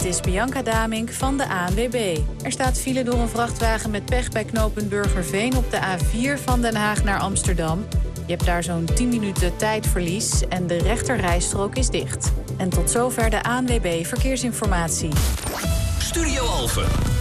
Dit is Bianca Damink van de ANWB. Er staat file door een vrachtwagen met pech bij knooppunt Burgerveen op de A4 van Den Haag naar Amsterdam. Je hebt daar zo'n 10 minuten tijdverlies en de rechterrijstrook is dicht. En tot zover de ANWB Verkeersinformatie. Studio Alphen.